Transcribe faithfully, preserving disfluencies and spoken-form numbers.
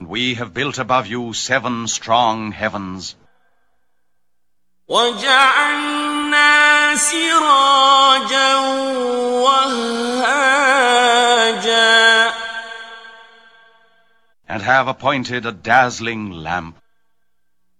we have built above you seven strong heavens. وَجَعَلْنَا سِرَاجًا وَهَّاجًا And have appointed a dazzling lamp.